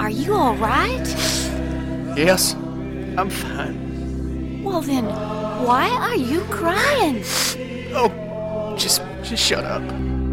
Are you all right? Yes, I'm fine. Well then, why are you crying? Oh, just shut up.